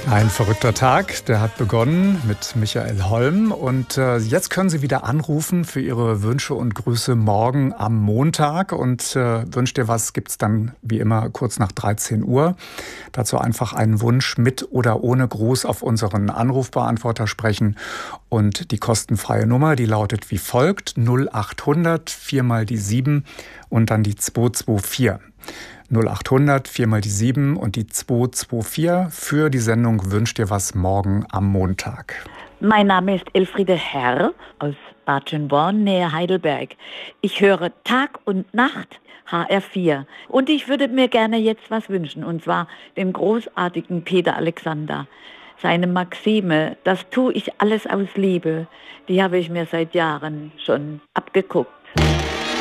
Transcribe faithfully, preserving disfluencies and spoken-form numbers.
Ein verrückter Tag, der hat begonnen mit Michael Holm und äh, jetzt können Sie wieder anrufen für Ihre Wünsche und Grüße morgen am Montag und äh, wünscht ihr was, gibt's dann wie immer kurz nach dreizehn Uhr. Dazu einfach einen Wunsch mit oder ohne Gruß auf unseren Anrufbeantworter sprechen und die kostenfreie Nummer, die lautet wie folgt: null achthundert vier mal die sieben und dann die zwei zwei vier. null achthundert vier mal die sieben und die zwei zwei vier für die Sendung Wünscht dir was morgen am Montag. Mein Name ist Elfriede Herr aus Bad Schönborn, nähe Heidelberg. Ich höre Tag und Nacht H R vier und ich würde mir gerne jetzt was wünschen, und zwar den großartigen Peter Alexander. Seine Maxime, das tue ich alles aus Liebe, die habe ich mir seit Jahren schon abgeguckt.